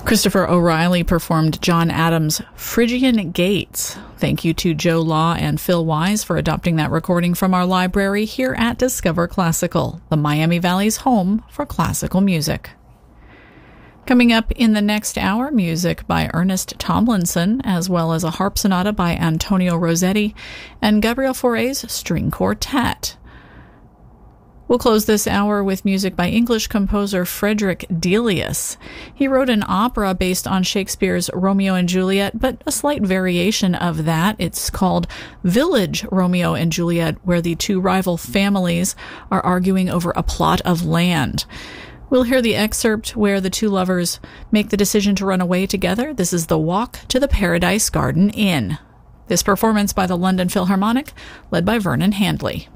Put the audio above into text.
Christopher O'Reilly performed John Adams' Phrygian Gates. Thank you to Joe Law and Phil Wise for adopting that recording from our library here at Discover Classical, the Miami Valley's home for classical music. Coming up in the next hour, music by Ernest Tomlinson, as well as a harp sonata by Antonio Rossetti and Gabriel Fauré's String Quartet. We'll close this hour with music by English composer Frederick Delius. He wrote an opera based on Shakespeare's Romeo and Juliet, but a slight variation of that. It's called Village Romeo and Juliet, where the two rival families are arguing over a plot of land. We'll hear the excerpt where the two lovers make the decision to run away together. This is The Walk to the Paradise Garden Inn. This performance by the London Philharmonic, led by Vernon Handley.